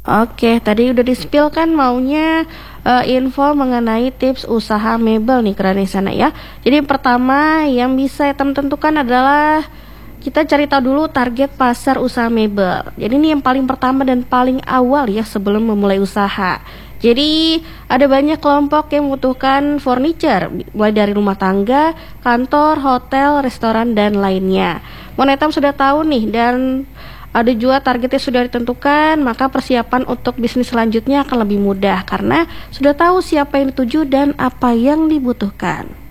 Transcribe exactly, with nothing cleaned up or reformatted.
Oke, tadi udah di-spill kan maunya eh, info mengenai tips usaha mebel nih keren di sana ya. Jadi yang pertama yang bisa teman tentukan adalah kita cari tahu dulu target pasar usaha mebel. Jadi ini yang paling pertama dan paling awal ya sebelum memulai usaha. Jadi ada banyak kelompok yang membutuhkan furniture, mulai dari rumah tangga, kantor, hotel, restoran, dan lainnya. Monetam sudah tahu nih dan ada juga targetnya sudah ditentukan, maka persiapan untuk bisnis selanjutnya akan lebih mudah karena sudah tahu siapa yang dituju dan apa yang dibutuhkan.